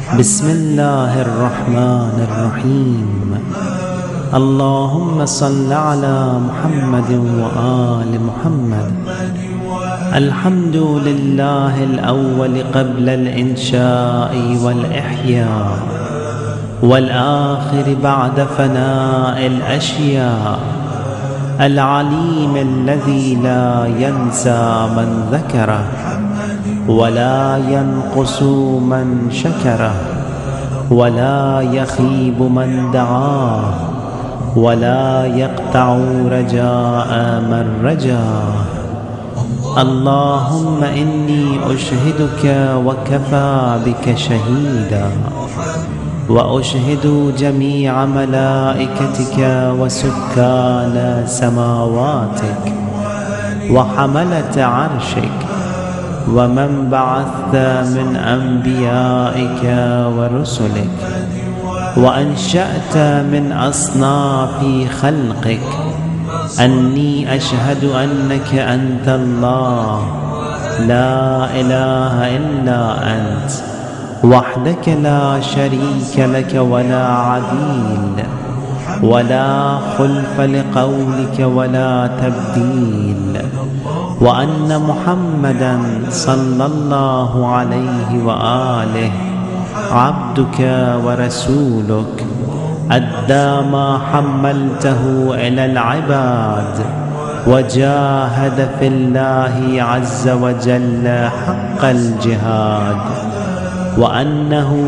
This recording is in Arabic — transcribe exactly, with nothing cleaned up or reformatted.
بسم الله الرحمن الرحيم. اللهم صل على محمد وآل محمد. الحمد لله الأول قبل الإنشاء والإحياء، والآخر بعد فناء الأشياء، العليم الذي لا ينسى من ذكره ولا ينقص من شكره ولا يخيب من دعاه ولا يقطع رجاء من رجاه. اللهم إني أشهدك وكفى بك شهيدا، وأشهد جميع ملائكتك وسكان سماواتك وحملة عرشك ومن بعثت من أنبيائك ورسلك وأنشأت من أصناف خلقك، أني أشهد أنك أنت الله لا إله إلا أنت وحدك لا شريك لك ولا عديل ولا خلف لقولك ولا تبديل، وأن محمدًا صلى الله عليه وآله عبدك ورسولك، أدى ما حملته إلى العباد وجاهد في الله عز وجل حق الجهاد، وأنه